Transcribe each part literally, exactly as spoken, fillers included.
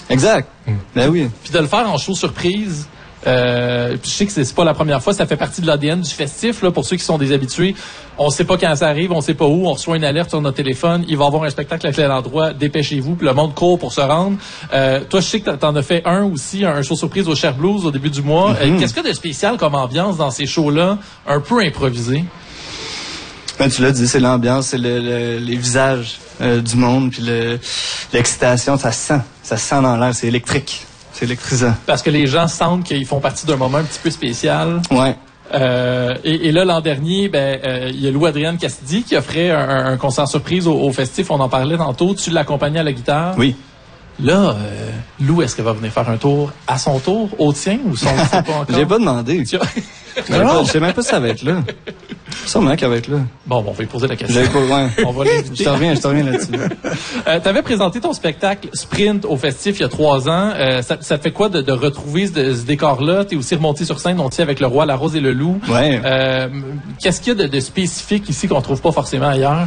Exact. Mm. Ben oui. Puis de le faire en show surprise. Euh, je sais que c'est pas la première fois, ça fait partie de l'A D N du festif, là, pour ceux qui sont des habitués. On sait pas quand ça arrive, on sait pas où, on reçoit une alerte sur notre téléphone, il va y avoir un spectacle à tel endroit, dépêchez-vous, puis le monde court pour se rendre. Euh, toi, je sais que t'en as fait un aussi, un show surprise au Cher Blues au début du mois. Mm-hmm. Euh, qu'est-ce qu'il y a de spécial comme ambiance dans ces shows-là, un peu improvisés? Ben, tu l'as dit, c'est l'ambiance, c'est le, le, les visages euh, du monde, puis le, l'excitation, ça se sent, ça se sent dans l'air, c'est électrique. C'est électrisant. Parce que les gens sentent qu'ils font partie d'un moment un petit peu spécial. Ouais. Euh, et, et là, l'an dernier, ben, euh, il y a Lou-Adrienne Cassidy qui offrait un, un concert surprise au, au festif. On en parlait tantôt. Tu l'accompagnais à la guitare. Oui. Là, euh, Lou, est-ce qu'elle va venir faire un tour à son tour, au tien, ou son, je sais pas encore? J'ai pas demandé. Je sais même pas si ça va être là. Sûrement qu'elle va être là. Bon, bon, on va lui poser la question. Pas, ouais. On va l'inviter. Je te reviens, je te reviens là-dessus. euh, tu avais présenté ton spectacle Sprint au festif il y a trois ans. Euh, ça, ça fait quoi de, de retrouver ce, ce décor-là? Tu es aussi remonté sur scène, aussi avec Le Roi, la Rose et le Loup. Ouais. Euh, qu'est-ce qu'il y a de, de spécifique ici qu'on trouve pas forcément ailleurs?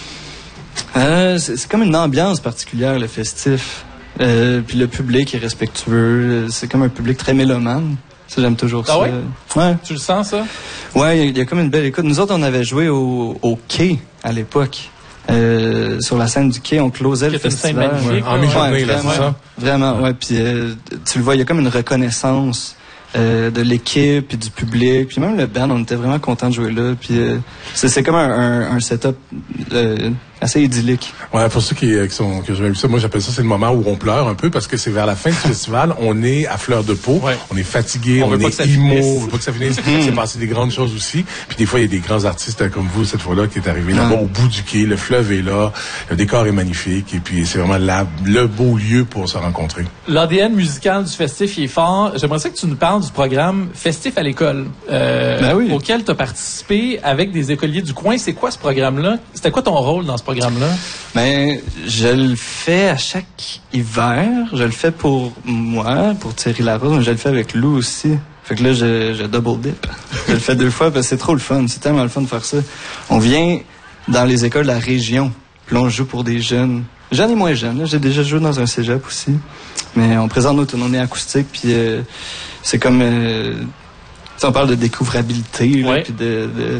Euh, c'est, c'est comme une ambiance particulière, le festif. Euh, puis le public est respectueux. C'est comme un public très mélomane. Ça, j'aime toujours ah ça. Ouais? Ouais. Tu le sens, ça? Ouais, il y, y a comme une belle écoute. Nous autres, on avait joué au, au Quai à l'époque. Euh, sur la scène du Quai, on closait le festival. Ouais. En mi-journée, là, c'est ça? Vraiment, ouais. Puis euh, tu le vois, il y a comme une reconnaissance euh, de l'équipe puis du public. Puis même le band, on était vraiment contents de jouer là. Puis euh, c'est, c'est comme un, un, un setup euh, assez idyllique. Ouais, pour ceux qui, qui sont, que j'ai vu ça, moi j'appelle ça, c'est le moment où on pleure un peu parce que c'est vers la fin du festival, on est à fleur de peau, ouais. on est fatigué, on, on est immo, on veut pas que ça finisse. C'est passé des grandes choses aussi. Puis des fois, il y a des grands artistes comme vous, cette fois-là, qui est arrivé là-bas au bout du quai, le fleuve est là, le décor est magnifique et puis c'est vraiment la, le beau lieu pour se rencontrer. L'A D N musical du festif, il est fort. J'aimerais ça que tu nous parles du programme Festif à l'école, euh, ben oui. auquel tu as participé avec des écoliers du coin. C'est quoi ce programme-là? C'était quoi ton rôle dans ce programme-là? Ben, je le fais à chaque hiver. Je le fais pour moi, pour Thierry Larose, mais je le fais avec Lou aussi. Fait que là, je, je double dip. Je le fais deux fois parce que c'est trop le fun. C'est tellement le fun de faire ça. On vient dans les écoles de la région. Puis là, on joue pour des jeunes. Jeunes et moins jeunes. Là. J'ai déjà joué dans un cégep aussi. Mais on présente nos tournées acoustiques. Puis euh, c'est comme... Euh, on parle de découvrabilité. Là, ouais. Puis de... de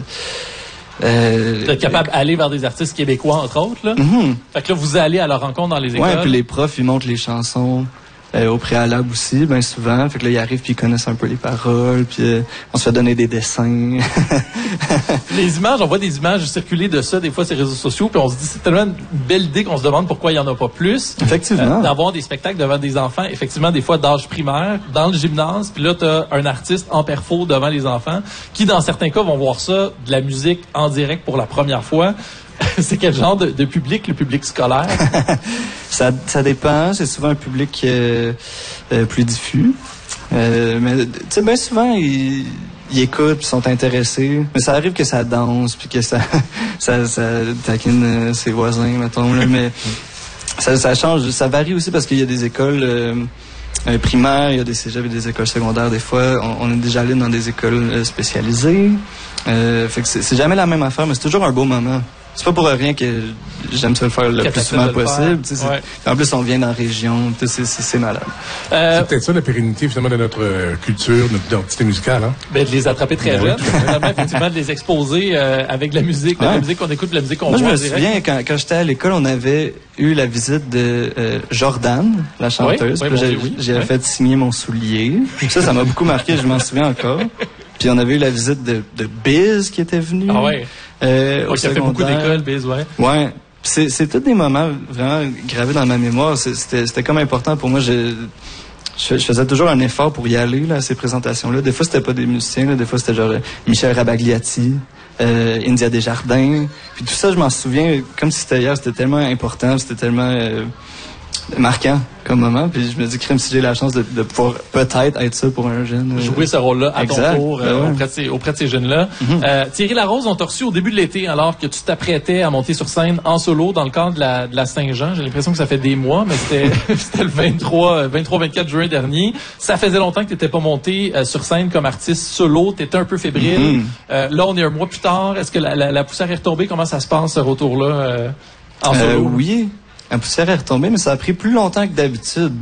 Euh, D'être capable d'aller vers des artistes québécois, entre autres, là. Mm-hmm. Fait que là, vous allez à leur rencontre dans les écoles. Ouais, puis les profs, ils montrent les chansons euh, au préalable aussi, bien souvent. Fait que là, ils arrivent puis ils connaissent un peu les paroles, puis euh, on se fait donner des dessins. Les images, on voit des images circuler de ça, des fois, sur les réseaux sociaux, puis on se dit, c'est tellement une belle idée qu'on se demande pourquoi il n'y en a pas plus. Effectivement. Euh, d'avoir des spectacles devant des enfants, effectivement, des fois d'âge primaire, dans le gymnase, puis là, t'as un artiste en perfo devant les enfants, qui, dans certains cas, vont voir ça, de la musique en direct pour la première fois. C'est quel genre de, de public, le public scolaire? ça, ça dépend. C'est souvent un public euh, euh, plus diffus. Euh, mais, tu sais, bien souvent, ils, ils écoutent puis sont intéressés. Mais ça arrive que ça danse puis que ça, ça, ça taquine euh, ses voisins, mettons. Là, mais ça, ça change. Ça varie aussi parce qu'il y a des écoles euh, euh, primaires, il y a des cégeps et des écoles secondaires. Des fois, on, on est déjà allé dans des écoles euh, spécialisées. Euh, fait que c'est, c'est jamais la même affaire, mais c'est toujours un beau moment. C'est pas pour rien que j'aime ça le faire le plus souvent possible. Ouais. En plus, on vient dans la région. C'est, c'est, c'est malade. Euh, c'est peut-être ça la pérennité finalement de notre euh, culture, notre identité musicale. Hein? Ben, de les attraper très jeunes. Oui. Effectivement, de les exposer euh, avec de la musique, ouais. de la musique qu'on écoute, de la musique qu'on Moi, voit. Je me souviens, quand, quand j'étais à l'école, on avait eu la visite de euh, Jordan, la chanteuse. Oui, oui, j'ai oui, j'ai oui. fait signer mon soulier. Ça, ça m'a beaucoup marqué. Je m'en souviens encore. Puis on avait eu la visite de, de Biz qui était venu. Ah ouais. Euh, ouais, qui a fait beaucoup d'écoles, Biz, ouais. Ouais. C'est, c'est tous des moments vraiment gravés dans ma mémoire. C'est, c'était, c'était comme important pour moi. Je, je, je faisais toujours un effort pour y aller là, à ces présentations-là. Des fois, c'était pas des musiciens. Là, des fois, c'était genre Michel Rabagliati, euh, India Desjardins. Puis tout ça, je m'en souviens comme si c'était hier. C'était tellement important. C'était tellement... Euh, marquant comme moment, puis je me dis crème si j'ai la chance de, de pouvoir peut-être être ça pour un jeune. Euh... Jouer ce rôle-là à exact, ton tour euh, ben ouais. auprès, de ces, auprès de ces jeunes-là. Mm-hmm. Euh, Thierry Larose, on t'a reçu au début de l'été alors que tu t'apprêtais à monter sur scène en solo dans le cadre de la, de la Saint-Jean. J'ai l'impression que ça fait des mois, mais c'était, c'était le vingt-trois vingt-quatre juin dernier. Ça faisait longtemps que tu n'étais pas monté euh, sur scène comme artiste solo. Tu étais un peu fébrile. Mm-hmm. Euh, là, on est un mois plus tard. Est-ce que la, la, la poussière est retombée? Comment ça se passe, ce retour-là euh, en solo? Euh, oui. La poussière est retombée, mais ça a pris plus longtemps que d'habitude.